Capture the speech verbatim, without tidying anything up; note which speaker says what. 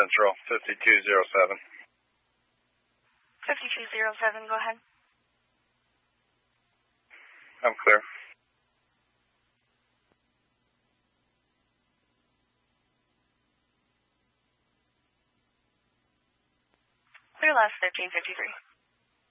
Speaker 1: Central, fifty-two oh seven.
Speaker 2: fifty-two oh seven, go ahead.
Speaker 1: I'm clear.
Speaker 2: Clear last thirteen fifty-three.